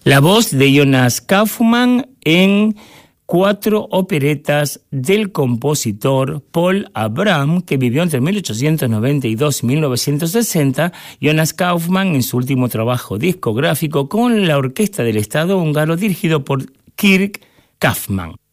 La voz de Jonas Kaufmann en 4 operetas del compositor Paul Abram, que vivió entre 1892 y 1960. Jonas Kaufmann en su último trabajo discográfico con la Orquesta del Estado húngaro dirigido por Kirk Kaufmann.